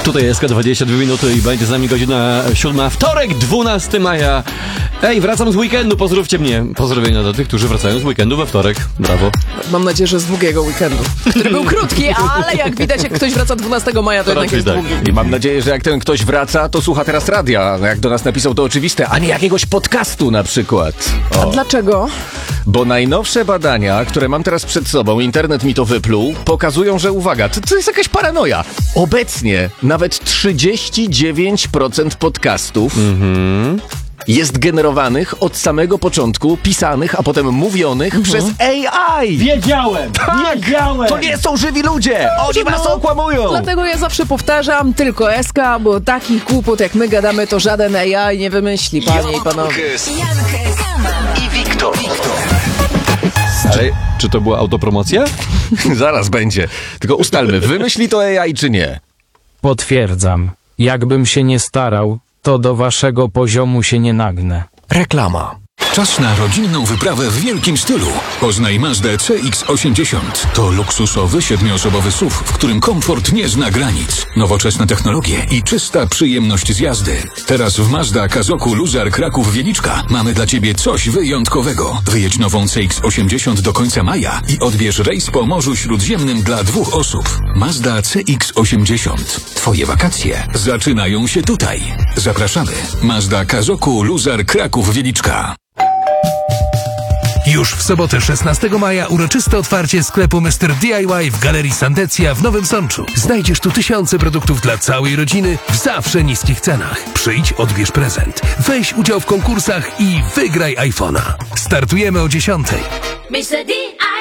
Tutaj jest 22 minuty i będzie z nami godzina 7. Wtorek, 12 maja. Ej, wracam z weekendu, pozdrówcie mnie. Pozdrowienia do tych, którzy wracają z weekendu we wtorek. Brawo. Mam nadzieję, że z długiego weekendu, który był krótki, ale jak widać, jak ktoś wraca 12 maja, to jednak jest długi. I mam nadzieję, że jak ten ktoś wraca, to słucha teraz radia. Jak do nas napisał, to oczywiste, a nie jakiegoś podcastu na przykład. A dlaczego? Bo najnowsze badania, które mam teraz przed sobą, internet mi to wypluł, pokazują, że uwaga, to jest jakaś paranoja. Obecnie nawet 39% podcastów jest generowanych od samego początku, pisanych, a potem mówionych przez AI. Wiedziałem! Wiedziałem! To nie są żywi ludzie! Oni was okłamują! Dlatego ja zawsze powtarzam, tylko SK, bo takich głupot jak my gadamy, to żaden AI nie wymyśli, panie i panowie. I Wiktor. Czy to była autopromocja? Zaraz będzie. Tylko ustalmy, wymyśli to AI czy nie? Potwierdzam. Jakbym się nie starał, to do waszego poziomu się nie nagnę. Reklama. Czas na rodzinną wyprawę w wielkim stylu. Poznaj Mazdę CX-80. To luksusowy, 7-osobowy SUV, w którym komfort nie zna granic. Nowoczesne technologie i czysta przyjemność z jazdy. Teraz w Mazda Kazoku Luzar Kraków-Wieliczka mamy dla Ciebie coś wyjątkowego. Wyjedź nową CX-80 do końca maja i odbierz rejs po Morzu Śródziemnym dla 2 osób. Mazda CX-80. Twoje wakacje zaczynają się tutaj. Zapraszamy. Mazda Kazoku Luzar Kraków-Wieliczka. Już w sobotę 16 maja uroczyste otwarcie sklepu Mr. DIY w Galerii Sandecja w Nowym Sączu. Znajdziesz tu tysiące produktów dla całej rodziny w zawsze niskich cenach. Przyjdź, odbierz prezent, weź udział w konkursach i wygraj iPhone'a. Startujemy o 10:00. Mr. DIY.